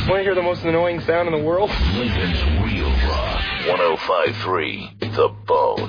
Want to hear the most annoying sound in the world? Lincoln's Real Rock 105.3 The Bone.